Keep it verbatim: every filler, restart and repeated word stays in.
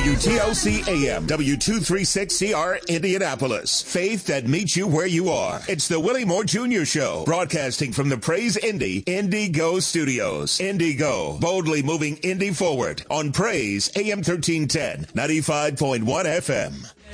W T L C A M, W two thirty-six C R, Indianapolis. Faith that meets you where you are. It's the Willie Moore Junior Show, broadcasting from the Praise Indy Indigo Studios. Indigo, boldly moving Indy forward on Praise A M thirteen ten, ninety-five point one F M.